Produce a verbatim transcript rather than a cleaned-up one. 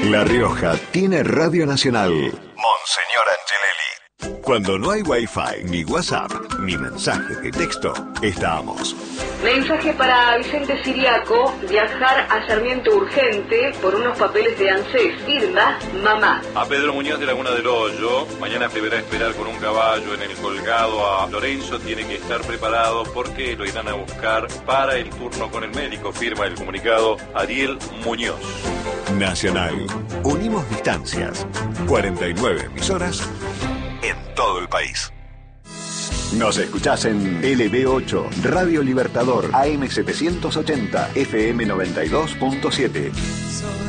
La Rioja tiene Radio Nacional. Monseñor Angelelli. Cuando no hay Wi-Fi, ni WhatsApp, ni mensajes de texto, estamos. Mensaje para Vicente Siriaco, viajar a Sarmiento urgente por unos papeles de ANSES. Firma, mamá. A Pedro Muñoz de Laguna del Hoyo, mañana deberá esperar con un caballo en el colgado a Lorenzo, tiene que estar preparado porque lo irán a buscar para el turno con el médico. Firma el comunicado Ariel Muñoz. Nacional. Unimos distancias. cuarenta y nueve emisoras en todo el país. Nos escuchás en L B ocho, Radio Libertador, A M setecientos ochenta, F M noventa y dos punto siete.